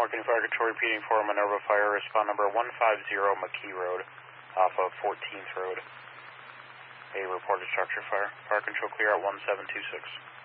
Marketing Fire Control repeating for Minerva Fire. Respond number 150 McKee Road off of 14th Road. A reported structure fire. Fire Control clear at 1726.